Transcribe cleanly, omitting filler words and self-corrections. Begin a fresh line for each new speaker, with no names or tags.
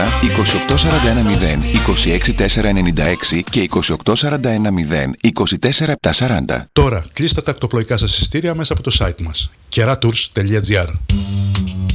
28410 και 28410 24740.
Τώρα κλείστε τα ακτοπλοϊκά σας εισιτήρια μέσα από το site μας keratours.gr.